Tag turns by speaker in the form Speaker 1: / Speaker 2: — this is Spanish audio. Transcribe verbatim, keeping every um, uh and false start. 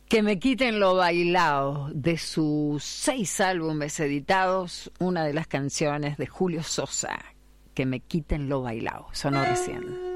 Speaker 1: Que me quiten lo bailado, de sus seis álbumes editados, una de las canciones de Julio Sosa, Que me quiten lo bailado, sonó recién.